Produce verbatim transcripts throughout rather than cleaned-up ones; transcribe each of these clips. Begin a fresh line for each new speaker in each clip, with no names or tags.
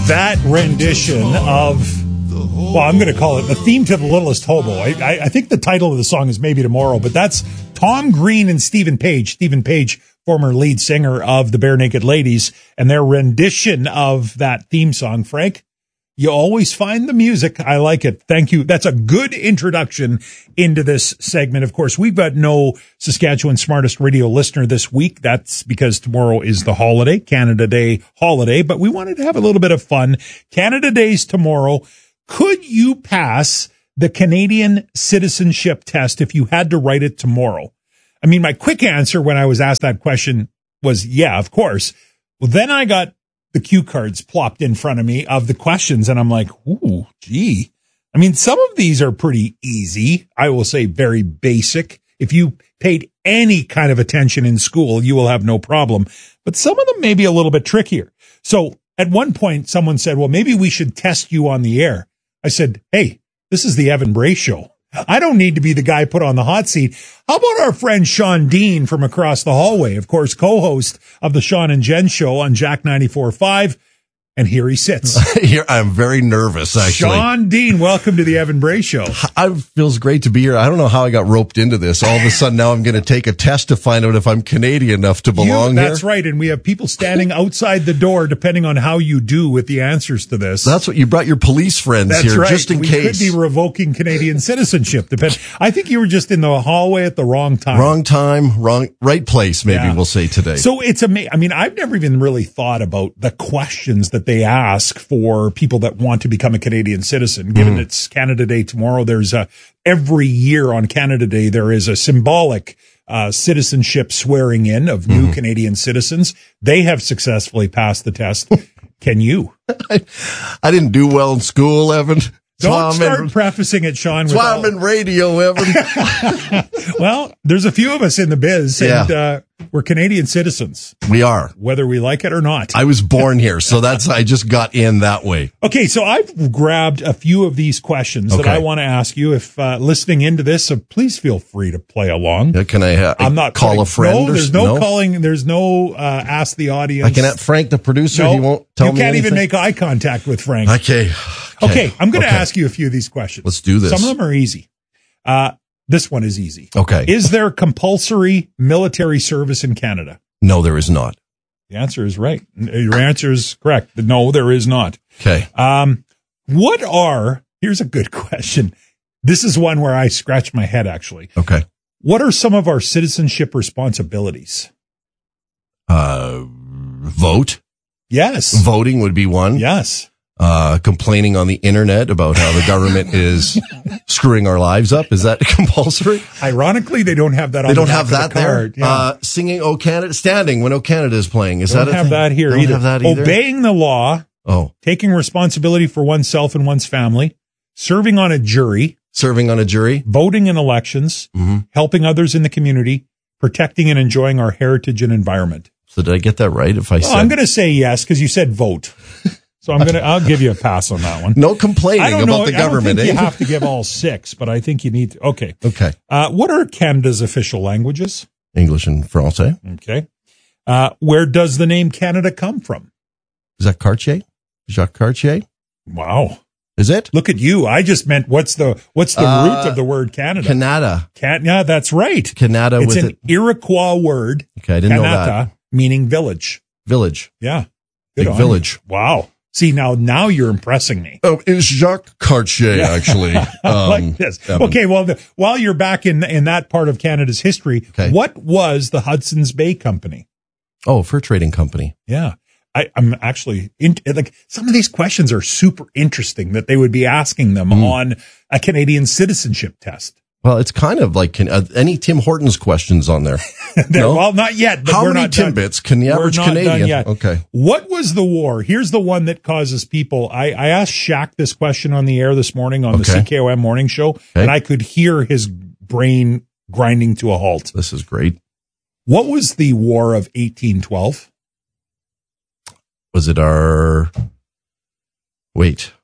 That rendition of, well, I'm going to call it the theme to The Littlest Hobo. I, I, I think the title of the song is maybe Tomorrow, but that's Tom Green and Stephen Page. Stephen Page, former lead singer of the Bare Naked Ladies, and their rendition of that theme song. Frank, you always find the music. I like it. Thank you. That's a good introduction into this segment. Of course, we've got no Saskatchewan Smartest Radio listener this week. That's because tomorrow is the holiday, Canada Day holiday, but we wanted to have a little bit of fun. Canada Day's tomorrow. Could you pass the Canadian citizenship test if you had to write it tomorrow? I mean, my quick answer when I was asked that question was, yeah, of course. Well, then I got the cue cards plopped in front of me of the questions, and I'm like, ooh, gee. I mean, some of these are pretty easy. I will say very basic. If you paid any kind of attention in school, you will have no problem. But some of them may be a little bit trickier. So at one point, someone said, well, maybe we should test you on the air. I said, hey, this is the Evan Bray Show. I don't need to be the guy put on the hot seat. How about our friend Sean Dean from across the hallway, of course, co-host of the Sean and Jen Show on Jack ninety-four point five. And here he sits.
Here, I'm very nervous, actually.
Sean Dean, welcome to the Evan Bray Show.
It feels great to be here. I don't know how I got roped into this. All of a sudden, now I'm going to take a test to find out if I'm Canadian enough to belong
you,
here.
That's right. And we have people standing outside the door, depending on how you do with the answers to this.
That's what you brought your police friends
that's
here,
right.
just in
we
case.
We could be revoking Canadian citizenship. Depend- I think you were just in the hallway at the wrong time.
Wrong time, wrong, right place, maybe yeah. we'll say today.
So it's amazing. I mean, I've never even really thought about the questions that they ask for people that want to become a Canadian citizen. Given mm. it's Canada Day tomorrow, there's a, every year on Canada Day, there is a symbolic uh, citizenship swearing in of new mm. Canadian citizens. They have successfully passed the test. Can you?
I, I didn't do well in school, Evan.
Don't start in, prefacing it, Sean.
That's why I'm in radio, Evan.
Well, there's a few of us in the biz, and yeah. uh, we're Canadian citizens.
We are.
Whether we like it or not.
I was born here, so that's I just got in that way.
Okay, so I've grabbed a few of these questions okay. that I want to ask you. If uh, listening into this, so please feel free to play along.
Yeah, can I uh,
I'm not
call
putting,
a friend?
No, there's no, no calling. There's no uh, ask the audience.
I can at Frank, the producer.
No,
he won't tell
you
me
can't
anything?
even make eye contact with Frank.
Okay.
Okay, okay I'm going to
okay.
ask you a few of these questions.
Let's do this.
Some of them are easy. Uh, this one is easy.
Okay.
Is there compulsory military service in Canada?
No, there is not.
The answer is right. Your answer is correct. No, there is not.
Okay.
Um, what are, here's a good question. This is one where I scratch my head, actually.
Okay.
What are some of our citizenship responsibilities?
Uh, vote.
Yes.
Voting would be one.
Yes.
Uh, complaining on the internet about how the government is screwing our lives up. Is that compulsory?
Ironically, they don't have that on
They don't
the
have that
the
there.
Yeah.
Uh, singing "Oh Canada," standing when "Oh Canada" is playing. Is
don't
that a
have
thing?
that here
don't
either.
Have that either.
Obeying the law.
Oh.
Taking responsibility for oneself and one's family. Serving on a jury.
Serving on a jury.
Voting in elections.
Mm-hmm.
Helping others in the community. Protecting and enjoying our heritage and environment.
So did I get that right? If I
well,
said,
I'm going to say yes because you said vote. So I'm going to, I'll give you a pass on that one.
No complaining about
know,
the government.
I don't think
eh?
you have to give all six, but I think you need to. Okay.
Okay.
Uh, what are Canada's official languages?
English and Francais.
Okay. Uh, where does the name Canada come from?
Is that Cartier? Jacques Cartier?
Wow.
Is it?
Look at you. I just meant what's the, what's the
uh,
root of the word Canada?
Canada.
Can, yeah, that's right.
Canada.
It's
with
an
it.
Iroquois word.
Okay. I didn't
Kanata,
know that.
Meaning village.
Village.
Yeah. Good
Big village.
You. Wow. See, now, now you're impressing me.
Oh, it's Jacques Cartier, yeah. actually. Um,
I like this.
Evan.
Okay, well, the, while you're back in in that part of Canada's history,
okay.
what was the Hudson's Bay Company?
Oh, fur trading company.
Yeah. I, I'm actually, in, like, some of these questions are super interesting that they would be asking them mm. on a Canadian citizenship test.
Well, it's kind of like can, uh, any Tim Hortons questions on there. No?
Well, not yet. But
How
we're
many
not
Timbits can the average
we're not
Canadian?
Done yet.
Okay.
What was the war? Here's the one that causes people. I, I asked Shaq this question on the air this morning on okay. the C K O M morning show, okay. and I could hear his brain grinding to a halt.
This is great.
What was the War of eighteen twelve?
Was it our, wait,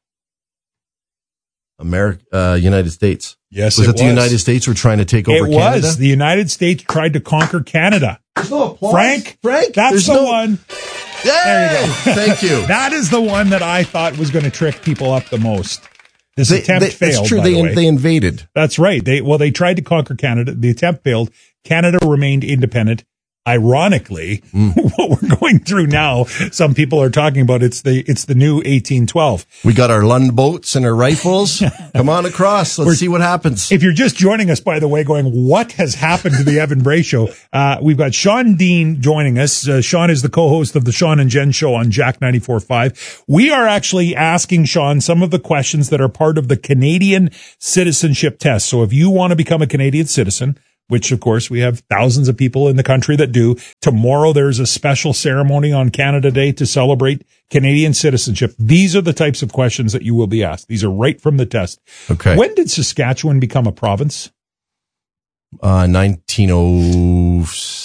America, uh, United States?
Yes,
was
it,
it the
was.
United States were trying to take over
it
Canada?
It was. The United States tried to conquer Canada.
There's no applause.
Frank,
Frank,
that's the
no,
one.
Yay!
There you go.
Thank you.
That is the one that I thought was going to trick people up the most. This
They,
attempt
they,
failed.
that's true.
By
They,
the way.
they invaded.
That's right. They well, they tried to conquer Canada. The attempt failed. Canada remained independent. Ironically, mm. what we're going through now, some people are talking about it's the it's the new eighteen twelve.
We got our Lund boats and our rifles. Come on across. Let's we're, see what happens.
If you're just joining us, by the way, going, what has happened to the Evan Bray Show? Uh, we've got Sean Dean joining us. Uh, Sean is the co-host of the Sean and Jen Show on Jack ninety-four point five. We are actually asking Sean some of the questions that are part of the Canadian citizenship test. So if you want to become a Canadian citizen, which, of course, we have thousands of people in the country that do. Tomorrow, there's a special ceremony on Canada Day to celebrate Canadian citizenship. These are the types of questions that you will be asked. These are right from the test.
Okay.
When did Saskatchewan become a province?
Uh, nineteen oh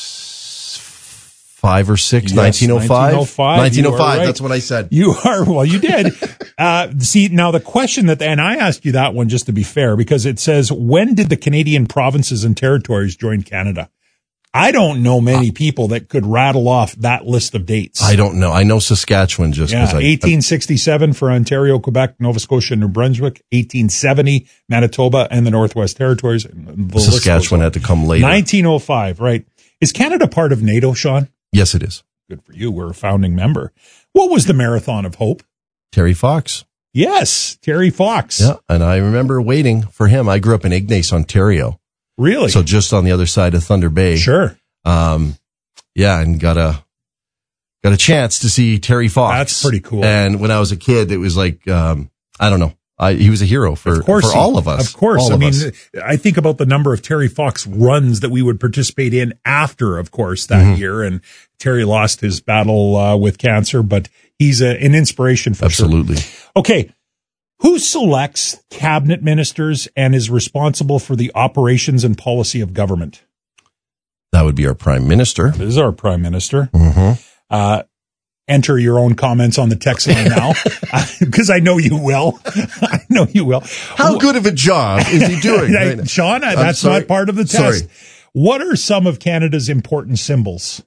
five or six, yes, nineteen oh five. nineteen oh five, right. That's what I said.
You are, well, you did. uh, see, now the question that, and I asked you that one just to be fair, because it says, when did the Canadian provinces and territories join Canada? I don't know many people that could rattle off that list of dates.
I don't know. I know Saskatchewan just because
yeah,
I.
eighteen sixty-seven for Ontario, Quebec, Nova Scotia, New Brunswick. eighteen seventy, Manitoba and the Northwest Territories. The
Saskatchewan had to come later.
nineteen oh five, right. Is Canada part of NATO, Sean?
Yes, it is.
Good for you. We're a founding member. What was the Marathon of Hope?
Terry Fox.
Yes, Terry Fox.
Yeah, and I remember waiting for him. I grew up in Ignace, Ontario.
Really?
So just on the other side of Thunder Bay.
Sure.
Um, yeah, and got a got a chance to see Terry Fox.
That's pretty cool.
And when I was a kid, it was like um, I don't know. I, he was a hero for,
of course
for
he,
all of us.
Of course.
All
I
of
mean,
us.
I think about the number of Terry Fox runs that we would participate in after, of course, that mm-hmm. year. And Terry lost his battle uh, with cancer, but he's a, an inspiration for
Absolutely.
sure. Okay. Who selects cabinet ministers and is responsible for the operations and policy of government?
That would be our prime minister.
This is our prime minister.
Mm-hmm.
Uh, enter your own comments on the text line now, because I know you will. I know you will.
How good of a job is he doing?
I, Sean, that's
sorry.
not part of the test.
Sorry.
What are some of Canada's important symbols?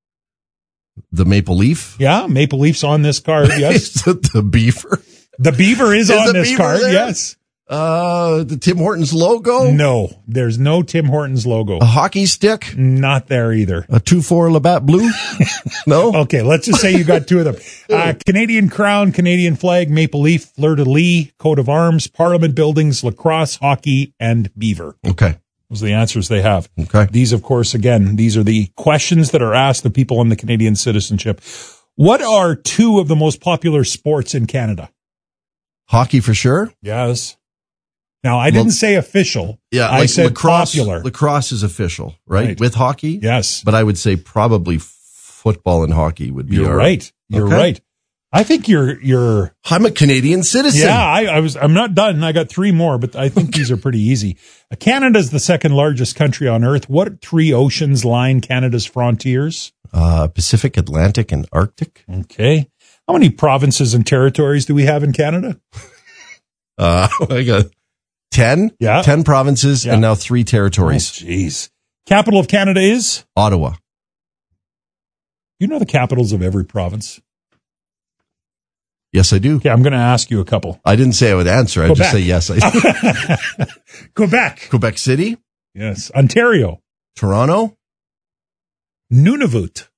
The maple leaf?
Yeah, maple leaf's on this card, yes.
the, the beaver?
The beaver is, is on this card, there? Yes.
Uh, the Tim Hortons logo?
No, there's no Tim Hortons logo.
A hockey stick?
Not there either.
A two four Labatt Blue? No?
Okay, let's just say you got two of them. Uh, Canadian crown, Canadian flag, maple leaf, fleur-de-lis, coat of arms, parliament buildings, lacrosse, hockey, and beaver.
Okay.
Those are the answers they have.
Okay.
These, of course, again, these are the questions that are asked of people on the Canadian citizenship. What are two of the most popular sports in Canada?
Hockey for sure?
Yes. Now, I didn't well, say official.
Yeah,
I
like
said
lacrosse,
popular.
Lacrosse is official, right?
right?
With hockey?
Yes.
But I would say probably football and hockey would be
You're
our,
right. You're
okay.
right. I think you're, you're.
I'm a Canadian citizen.
Yeah, I, I was, I'm not done. I got three more, but I think these are pretty easy. Canada is the second largest country on earth. What three oceans line Canada's frontiers?
Uh, Pacific, Atlantic, and Arctic.
Okay. How many provinces and territories do we have in Canada?
Uh, I got ten.
Yeah.
Ten provinces
yeah.
and now three territories.
Jeez. Oh, capital of Canada is?
Ottawa.
You know the capitals of every province?
Yes, I do.
Okay, I'm going to ask you a couple.
I didn't say I would answer. I just say yes. I
Quebec.
Quebec City.
Yes. Ontario.
Toronto.
Nunavut.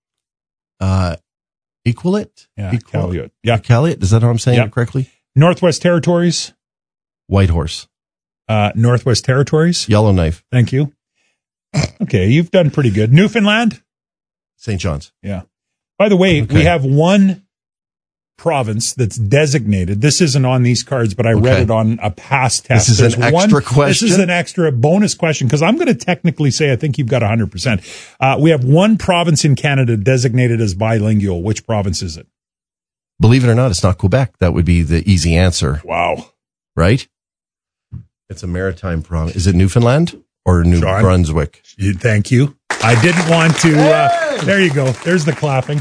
Uh, Iqaluit.
Yeah. Iqaluit. Yeah.
Iqaluit. Is that how I'm saying
yeah.
it correctly?
Northwest Territories.
Whitehorse.
Uh, Northwest Territories.
Yellowknife.
Thank you. Okay, you've done pretty good. Newfoundland.
Saint John's.
Yeah. By the way, okay. we have one province that's designated. This isn't on these cards, but I
okay.
read it on a past test.
This is
There's
an extra
one,
question?
This is an extra bonus question because I'm going to technically say I think you've got one hundred percent. Uh, we have one province in Canada designated as bilingual. Which province is it?
Believe it or not, it's not Quebec. That would be the easy answer.
Wow.
Right? It's a maritime province. Is it Newfoundland or New Sean, Brunswick?
Thank you. I didn't want to. Uh, there you go. There's the clapping.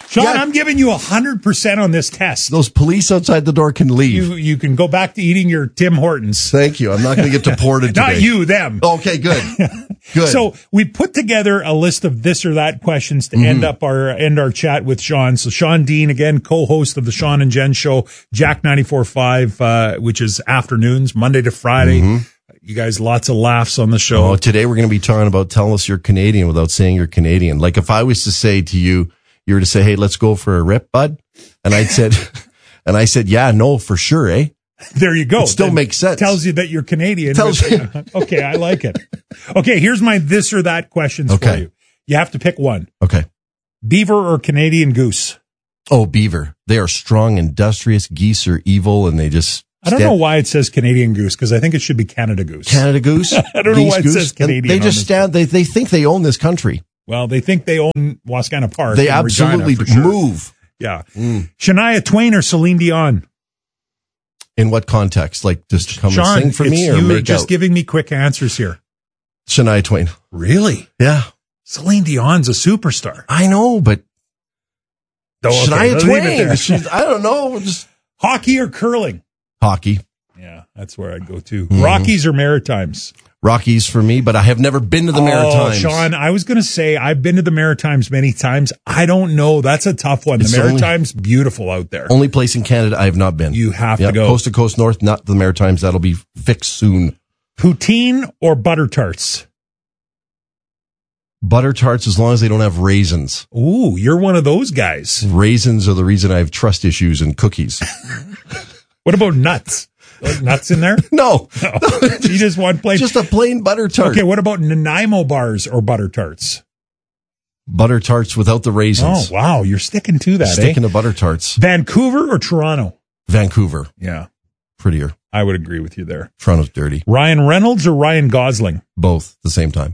Sean,
Yeah.
I'm giving you one hundred percent on this test.
Those police outside the door can leave.
You you can go back to eating your Tim Hortons.
Thank you. I'm not going to get deported today.
Not you, them.
Okay, good. Good.
So we put together a list of this or that questions to mm-hmm. end up our end our chat with Sean. So Sean Dean, again, co-host of the Sean and Jen Show, Jack ninety-four point five, uh, which is afternoons, Monday to Friday. Mm-hmm. You guys, lots of laughs on the show.
Oh, today we're going to be talking about tell us you're Canadian without saying you're Canadian. Like if I was to say to you, you were to say, hey, let's go for a rip, bud. And I said, and I said, yeah, no, for sure, eh?
There you go.
It still
that
makes sense.
Tells you that you're Canadian.
Tells you.
Okay, I like it. Okay, here's my this or that questions
okay.
for you. You have to pick one.
Okay.
Beaver or Canadian goose?
Oh, beaver. They are strong, industrious. Geese are evil, and they just...
I don't know why it says Canadian goose, because I think it should be Canada goose.
Canada goose?
I don't know why it goose? says Canadian.
And they just stand, they, they think they own this country.
Well, they think they own Wascana Park.
They absolutely
Regina, sure.
move.
Yeah. Mm. Shania Twain or Celine Dion?
In what context? Like just come
Sean,
and sing for me or
you
make
are just
out?
giving me quick answers here.
Shania Twain.
Really?
Yeah.
Celine Dion's a superstar.
I know, but
oh, okay.
Shania Twain. She's, I don't know. Just
hockey or curling?
Hockey.
Yeah, that's where I'd go to. Mm-hmm. Rockies or Maritimes?
Rockies for me, but I have never been to the
oh,
Maritimes.
Sean, I was going to say I've been to the Maritimes many times. I don't know. That's a tough one. It's the Maritimes, only, beautiful out there.
Only place in Canada I have not been.
You have
yep,
to go.
Coast to coast north, not the Maritimes. That'll be fixed soon.
Poutine or butter tarts?
Butter tarts as long as they don't have raisins.
Ooh, you're one of those guys.
Raisins are the reason I have trust issues in cookies.
What about nuts? Like nuts in there?
No.
no. You just want plain.
Just a plain butter tart.
Okay, what about Nanaimo bars or butter tarts?
Butter tarts without the raisins.
Oh, wow. You're sticking to that,
Sticking
eh?
to butter tarts.
Vancouver or Toronto?
Vancouver.
Yeah.
Prettier.
I would agree with you there.
Toronto's dirty.
Ryan Reynolds or Ryan Gosling?
Both at the same time.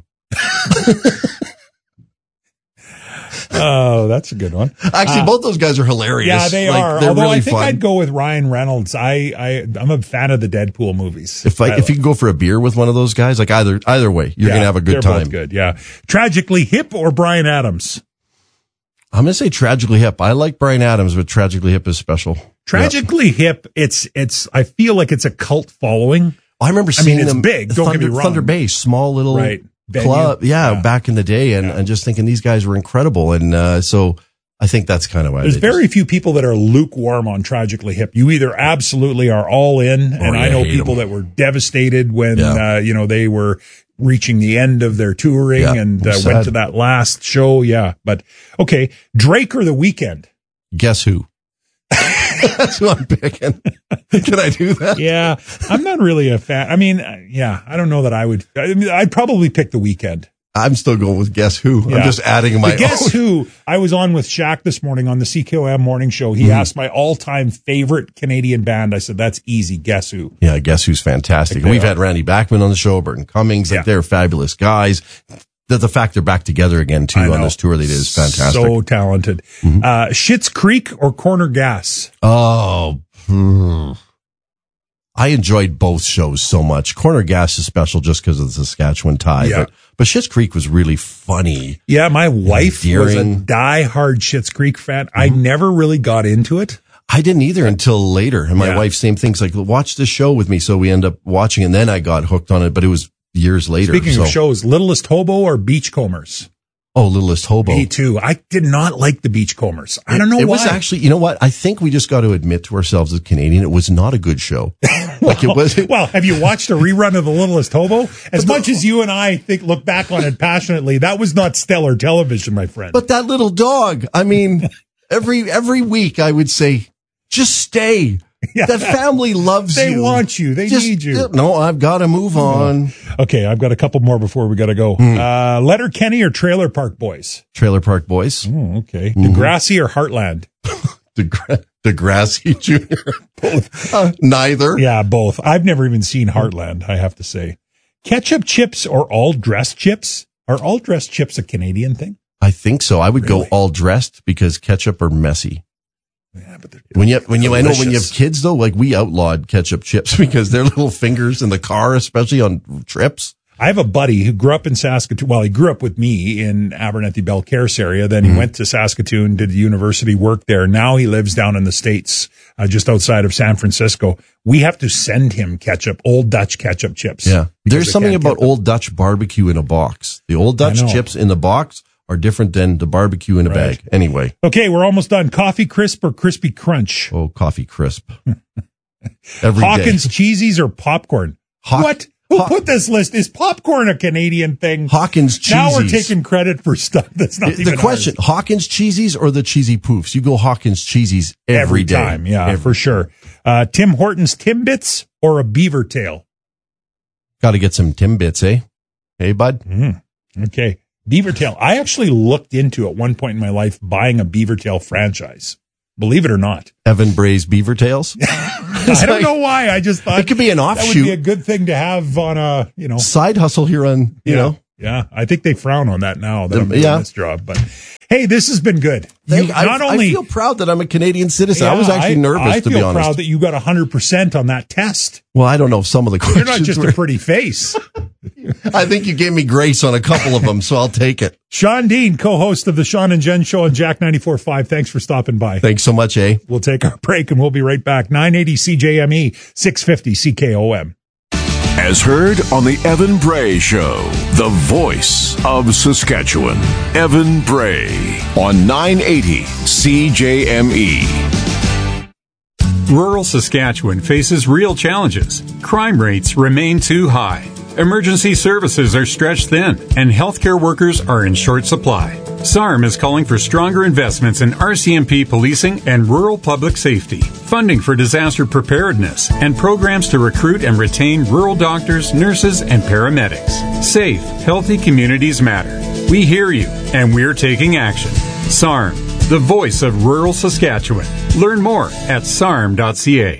Oh, that's a good one.
Actually, uh, both those guys are hilarious.
Yeah, they
like,
are.
They're
Although
really
I think
fun.
I'd go with Ryan Reynolds. I, I, I'm a fan of the Deadpool movies.
If I,
I
if you can go for a beer with one of those guys, like either either way, you're
yeah,
gonna have a good
they're
time.
Both good, yeah. Tragically Hip or Bryan Adams?
I'm gonna say Tragically Hip. I like Bryan Adams, but Tragically Hip is special.
Tragically yep. Hip. It's it's. I feel like it's a cult following.
I remember seeing
I mean, it's
them.
big. Don't
Thunder,
get me wrong.
Thunder Bay, small little
right.
club, yeah,
yeah,
back in the day, and,
yeah.
and just thinking these guys were incredible, and uh, so I think that's kind of why.
There's very
just,
few people that are lukewarm on Tragically Hip. You either absolutely are all in, and
or
I know
hate
people
them.
that were devastated when
yeah.
uh, you know they were reaching the end of their touring
yeah,
and uh, went to that last show. Yeah, but okay, Drake or The Weeknd?
Guess who? That's who I'm picking. Can I do that?
Yeah, I'm not really a fan. I mean, yeah, I don't know that I would. I mean, I'd probably pick The Weeknd.
I'm still going with Guess Who.
Yeah.
I'm just adding my
but Guess
own.
Who? I was on with Shaq this morning on the C K O M morning show. He mm. asked my all-time favorite Canadian band. I said, that's easy. Guess Who?
Yeah, Guess Who's fantastic.
Like
We've
are.
had Randy Bachman on the show, Burton Cummings. Like, yeah. They're fabulous guys. The, the fact they're back together again, too, on this tour they did is fantastic.
So talented. Mm-hmm. Uh, Schitt's Creek or Corner Gas?
Oh, hmm. I enjoyed both shows so much. Corner Gas is special just because of the Saskatchewan tie.
Yeah.
But, but Schitt's Creek was really funny.
Yeah, my wife was a
endearing.
die-hard Schitt's Creek fan. Mm-hmm. I never really got into it.
I didn't either until later. And my
yeah.
wife, same things, like, watch this show with me. So we end up watching, and then I got hooked on it, but it was years later.
Speaking
so.
of shows, Littlest Hobo or Beachcombers?
Oh, Littlest Hobo.
Me too. I did not like the Beachcombers. I don't know
it,
why.
It was actually, you know what? I think we just got to admit to ourselves as Canadian, it was not a good show.
well,
like it was.
Well, have you watched a rerun of The Littlest Hobo? As much as you and I think look back on it passionately, that was not stellar television, my friend.
But that little dog, I mean, every every week I would say, just stay. Yeah. That family loves
they
you.
They want you. They
just,
need you.
No, I've got to move on.
Okay, I've got a couple more before we got to go. Mm. Uh, Letterkenny or Trailer Park Boys?
Trailer Park Boys.
Oh, okay. Mm-hmm. Degrassi or Heartland?
Degra- Degrassi Junior Both. Uh, neither.
Yeah, both. I've never even seen Heartland, I have to say. Ketchup chips or all dressed chips? Are all dressed chips a Canadian thing?
I think so. I would
really?
go all dressed because ketchup are messy.
Yeah, but
when you when you
delicious.
I know when you have kids though, like we outlawed ketchup chips because their little fingers in the car, especially on trips.
I have a buddy who grew up in Saskatoon. Well, he grew up with me in Abernethy Belcairce area. Then he mm-hmm. went to Saskatoon, did the university work there. Now he lives down in the States, uh, just outside of San Francisco. We have to send him ketchup, Old Dutch ketchup chips.
Yeah. There's something about Old Dutch barbecue in a box. The Old Dutch chips in the box are different than the barbecue in a right. bag. Anyway.
Okay, we're almost done. Coffee Crisp or Crispy Crunch?
Oh, Coffee Crisp. Every
Hawkins
day.
Cheesies or popcorn?
Haw-
what? Who
Haw-
put this list? Is popcorn a Canadian thing?
Hawkins Cheesies.
Now we're taking credit for stuff that's not
the,
even
the question,
ours.
Hawkins Cheesies or the Cheesy Poofs? You go Hawkins Cheesies every,
every
day.
time. Yeah,
every
for sure. Uh, Tim Hortons Timbits or a beaver tail?
Got to get some Timbits, eh? Hey, bud?
Mm, okay. Beaver tail. I actually looked into at one point in my life buying a beaver tail franchise. Believe it or not.
Evan Bray's Beaver Tails?
I don't know why. I just thought
it could be an offshoot.
That would be a good thing to have on a, you know,
side hustle here on, you
yeah,
know.
Yeah. I think they frown on that now that I'm doing
yeah.
this job. But hey, this has been good.
Thank,
you, not
I,
only
I feel proud that I'm a Canadian citizen.
yeah,
I was actually nervous,
I, I
to be honest.
I feel proud that you got one hundred percent on that test.
Well, I don't know if some of the questions
You're not just
were,
a pretty face.
I think you gave me grace on a couple of them, so I'll take it.
Sean Dean, co-host of the Sean and Jen Show on Jack ninety-four point five. Thanks for stopping by.
Thanks so much, eh?
We'll take our break and we'll be right back. nine eighty C J M E, six fifty C K O M.
As heard on the Evan Bray Show, the voice of Saskatchewan. Evan Bray on nine eighty C J M E.
Rural Saskatchewan faces real challenges. Crime rates remain too high. Emergency services are stretched thin, and healthcare workers are in short supply. S A R M is calling for stronger investments in R C M P policing and rural public safety, funding for disaster preparedness, and programs to recruit and retain rural doctors, nurses, and paramedics. Safe, healthy communities matter. We hear you, and we're taking action. S A R M, the voice of rural Saskatchewan. Learn more at S A R M dot C A.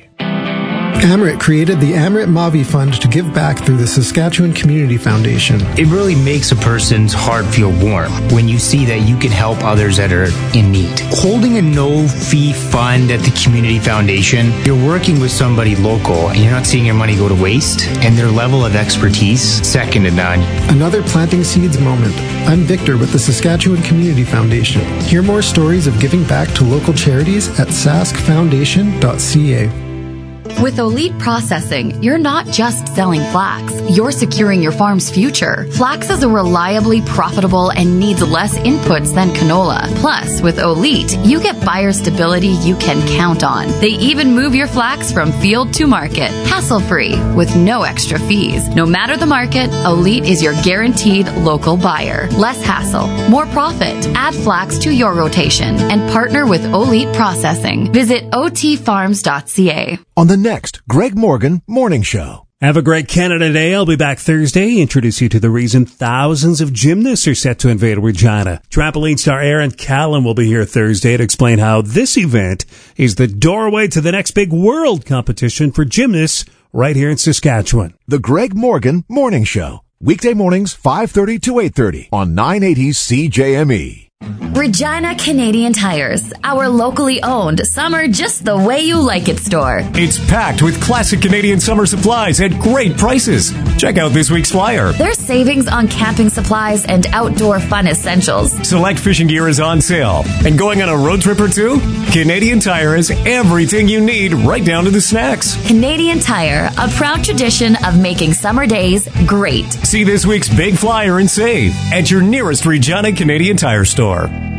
Amrit created the Amrit Mavi Fund to give back through the Saskatchewan Community Foundation.
It really makes a person's heart feel warm when you see that you can help others that are in need. Holding a no-fee fund at the Community Foundation, you're working with somebody local and you're not seeing your money go to waste, and their level of expertise, second to none.
Another planting seeds moment. I'm Victor with the Saskatchewan Community Foundation. Hear more stories of giving back to local charities at sask foundation dot c a.
With Olite Processing, you're not just selling flax, you're securing your farm's future. Flax is a reliably profitable and needs less inputs than canola. Plus, with Olite, you get buyer stability you can count on. They even move your flax from field to market, hassle-free, with no extra fees. No matter the market, Olite is your guaranteed local buyer. Less hassle, more profit. Add flax to your rotation and partner with Olite Processing. Visit o t farms dot c a.
On the next Greg Morgan Morning Show.
Have a great Canada Day. I'll be back Thursday. Introduce you to the reason thousands of gymnasts are set to invade Regina. Trampoline star Aaron Callan will be here Thursday to explain how this event is the doorway to the next big world competition for gymnasts right here in Saskatchewan.
The Greg Morgan Morning Show. Weekday mornings, five thirty to eight thirty on nine eighty C J M E.
Regina Canadian Tires, our locally owned summer just the way you like it store.
It's packed with classic Canadian summer supplies at great prices. Check out this week's flyer.
There's savings on camping supplies and outdoor fun essentials.
Select fishing gear is on sale. And going on a road trip or two? Canadian Tire has everything you need, right down to the snacks.
Canadian Tire, a proud tradition of making summer days great.
See this week's big flyer and save at your nearest Regina Canadian Tire store.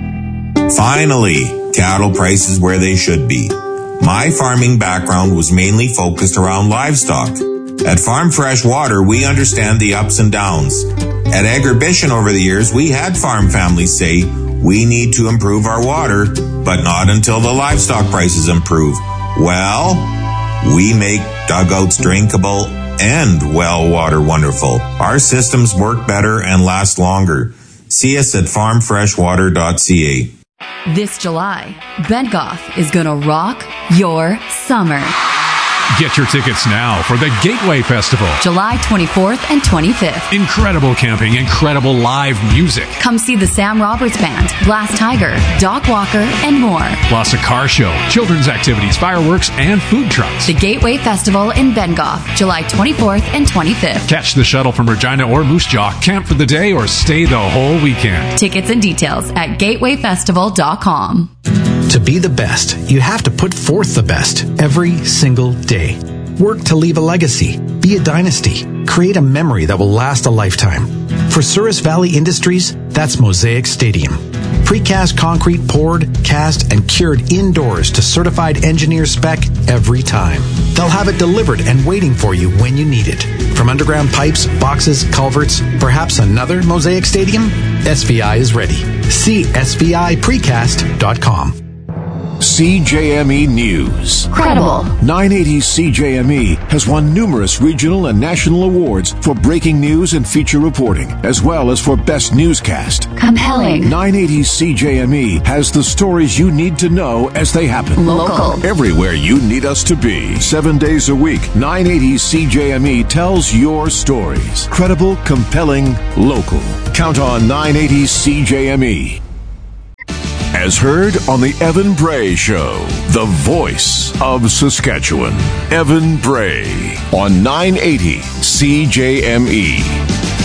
Finally, cattle prices where they should be. My farming background was mainly focused around livestock. At Farm Fresh Water, we understand the ups and downs. At Agribition over the years, we had farm families say, we need to improve our water, but not until the livestock prices improve. Well, we make dugouts drinkable and well water wonderful. Our systems work better and last longer. See us at farm fresh water dot c a.
This July, Bentgoff is going to rock your summer.
Get your tickets now for the Gateway Festival.
July twenty-fourth and twenty-fifth.
Incredible camping, incredible live music.
Come see the Sam Roberts Band, Glass Tiger, Doc Walker, and more.
Plus a car show, children's activities, fireworks, and food trucks.
The Gateway Festival in Bengoff, July twenty-fourth and twenty-fifth.
Catch the shuttle from Regina or Moose Jaw, camp for the day, or stay the whole weekend.
Tickets and details at gateway festival dot com.
To be the best, you have to put forth the best every single day. Work to leave a legacy, be a dynasty, create a memory that will last a lifetime. For Souris Valley Industries, that's Mosaic Stadium. Precast concrete poured, cast, and cured indoors to certified engineer spec every time. They'll have it delivered and waiting for you when you need it. From underground pipes, boxes, culverts, perhaps another Mosaic Stadium? S V I is ready. See S V I precast dot com.
C J M E News.
Credible.
nine eighty C J M E has won numerous regional and national awards for breaking news and feature reporting, as well as for best newscast.
Compelling.
nine eighty C J M E has the stories you need to know as they happen.
Local.
Everywhere you need us to be. Seven days a week, nine eighty C J M E tells your stories. Credible, compelling, local. Count on nine eighty C J M E. As heard on the Evan Bray Show, the voice of Saskatchewan. Evan Bray on nine eighty C J M E.